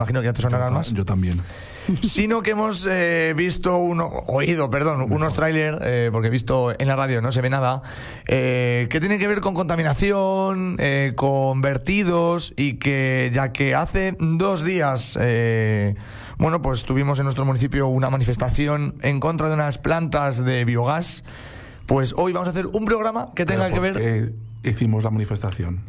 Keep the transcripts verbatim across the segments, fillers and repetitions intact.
Imagino que ya te sonarán más. Yo también. Sino que hemos eh, visto, uno, oído, perdón, Mejor. unos trailers, eh, porque he visto en la radio, no se ve nada, eh, que tienen que ver con contaminación, eh, con vertidos, y que ya que hace dos días, eh, bueno, pues tuvimos en nuestro municipio una manifestación en contra de unas plantas de biogás, pues hoy vamos a hacer un programa que tenga que ver... ¿Por qué hicimos la manifestación?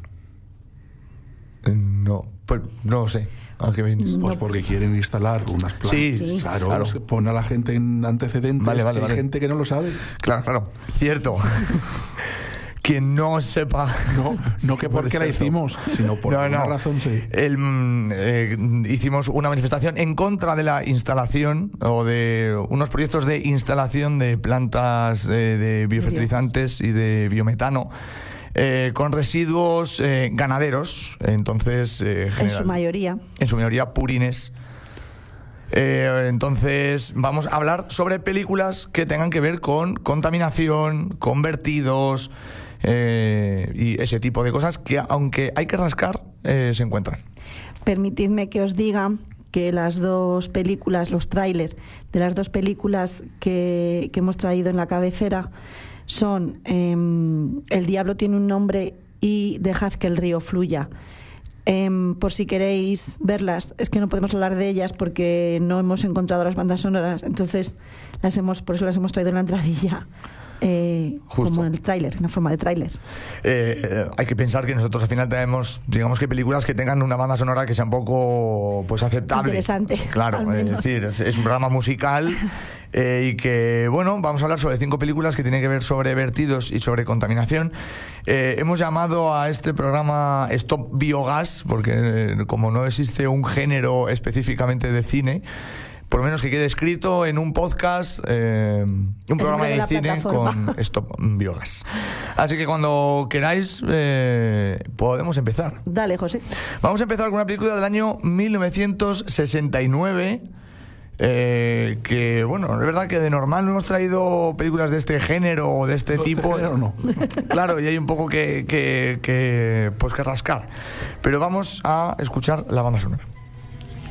No, pues no lo sé. ¿A qué vienes? Pues porque quieren instalar unas plantas. Sí, claro, claro. Pone a la gente en antecedentes. Vale, vale, que hay vale. gente que no lo sabe. Claro, claro, cierto. Quien no sepa. No, no que porque la hicimos, sino por no, alguna no. razón sí. El, eh, hicimos una manifestación en contra de la instalación o de unos proyectos de instalación de plantas eh, de biofertilizantes y de biometano. Eh, con residuos eh, ganaderos, entonces eh, en general, su mayoría en su mayoría purines. Eh, entonces vamos a hablar sobre películas que tengan que ver con contaminación, con vertidos eh, y ese tipo de cosas que, aunque hay que rascar, eh, se encuentran. Permitidme que os diga que las dos películas, los tráiler de las dos películas que, que hemos traído en la cabecera son eh, El diablo tiene un nombre y Dejad que el río fluya. Eh, por si queréis verlas, es que no podemos hablar de ellas porque no hemos encontrado las bandas sonoras, entonces las hemos, por eso las hemos traído en la entradilla. Eh, como el tráiler, en la forma de tráiler. Eh, eh, hay que pensar que nosotros al final tenemos, digamos que películas que tengan una banda sonora que sea un poco pues aceptable. Interesante. Claro, es decir, es, es un programa musical eh, y que, bueno, vamos a hablar sobre cinco películas que tienen que ver sobre vertidos y sobre contaminación. Eh, hemos llamado a este programa Stop Biogás, porque eh, como no existe un género específicamente de cine, por lo menos que quede escrito en un podcast, eh, un el programa de, de cine con Stop Biogás. Así que cuando queráis, eh, podemos empezar. Dale, José. Vamos a empezar con una película del año mil novecientos sesenta y nueve. Eh, que bueno, es verdad que de normal no hemos traído películas de este género o de este ¿De tipo. este género no? Claro, y hay un poco que, que, que, pues que rascar. Pero vamos a escuchar la banda sonora.